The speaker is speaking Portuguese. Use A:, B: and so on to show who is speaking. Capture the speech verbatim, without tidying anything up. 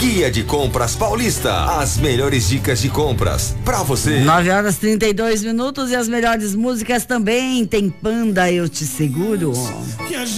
A: Guia de Compras Paulista. As melhores dicas de compras pra você.
B: nove horas e trinta e dois minutos e as melhores músicas também. Tem Panda, Eu Te Seguro.